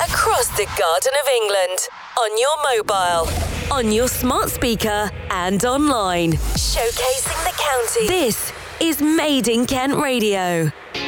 across the Garden of England. On your mobile, on your smart speaker, and online. Showcasing the county. This is Made in Kent Radio.